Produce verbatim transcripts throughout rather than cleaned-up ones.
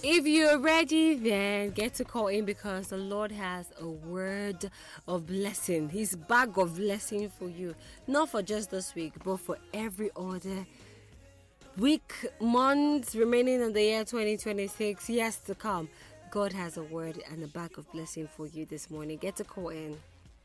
If you're ready, then get to call in because the Lord has a word of blessing. His bag of blessing for you. Not for just this week, but for every other week, months remaining in the year twenty twenty-six, years to come. God has a word and a bag of blessing for you this morning. Get to call in.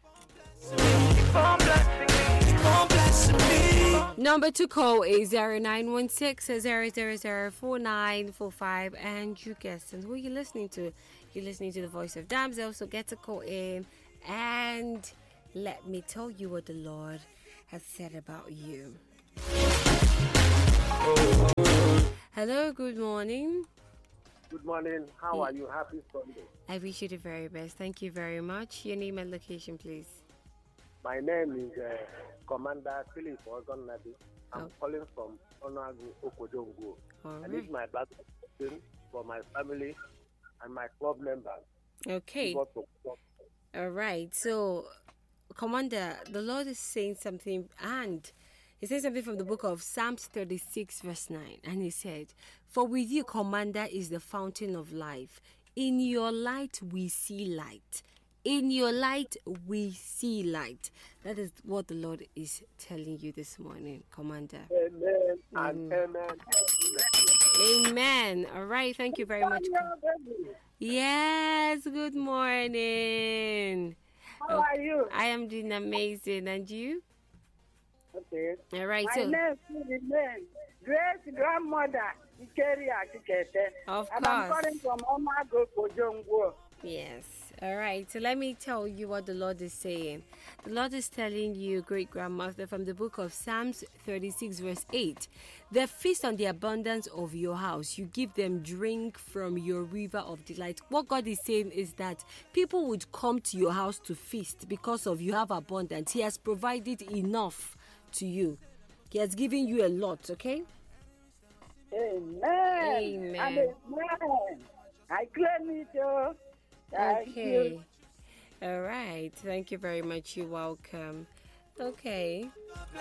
Number to call is zero nine one six zero zero zero four nine four five, and you guessed and who are you listening to? You're listening to the voice of Damsel, so get to call in and let me tell you what the Lord has said about you. Hello, good morning. Good morning. How are you? Happy Sunday. I wish you the very best. Thank you very much. Your name and location, please. My name is uh, Commander Philip Ozonadi. I'm oh. calling from Onagu, Okojongo. All I need right. my back for my family and my club members. Okay. All right. So, Commander, the Lord is saying something, and He says something from the book of Psalms thirty-six, verse nine. And He said, "For with you, Commander, is the fountain of life. In your light, we see light. In your light, we see light." That is what the Lord is telling you this morning, Commander. Amen and Mm. amen. Amen. All right. Thank you very much. Yes. Good morning. How are you? I am doing amazing. And you? Okay. All right. My So, name is name. Great grandmother Ikeria Kikete. of And I'm course. calling from Omago Kojongo. Yes. All right. So let me tell you what the Lord is saying. The Lord is telling you, great grandmother, from the book of Psalms thirty-six, verse eight. "They feast on the abundance of your house. You give them drink from your river of delight." What God is saying is that people would come to your house to feast because of you have abundance. He has provided enough to you. He has given you a lot, okay? Amen. Amen. And amen. I claim it. Oh. Thank Okay. you. All right. Thank you very much. You're welcome. Okay.